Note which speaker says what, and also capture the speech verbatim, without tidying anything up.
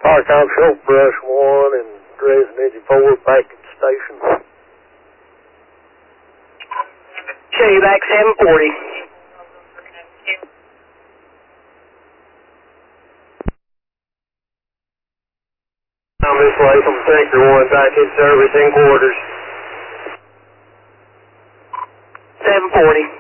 Speaker 1: Car Count Show Brush one and Dresden Engine four back at the station.
Speaker 2: Show you back seven forty.
Speaker 1: I'm Miss Latham, Tanker one, back in service in quarters.
Speaker 2: seven forty.